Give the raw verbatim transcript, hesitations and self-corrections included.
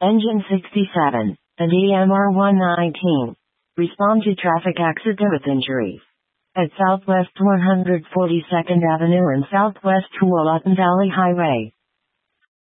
Engine sixty-seven, and E M R one nineteen. Respond to traffic accident with injuries. At Southwest one hundred forty-second Avenue and Southwest Tualatin Valley Highway.